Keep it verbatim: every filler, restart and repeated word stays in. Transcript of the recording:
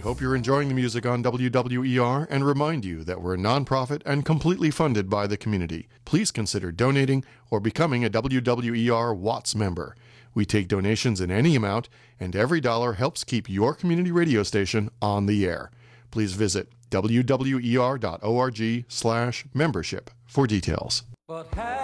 hope you're enjoying the music on W W E R and remind you that we're a nonprofit and completely funded by the community. Please consider donating or becoming a W W E R Watts member. We take donations in any amount, and every dollar helps keep your community radio station on the air. Please visit w w e r dot org slash membership for details.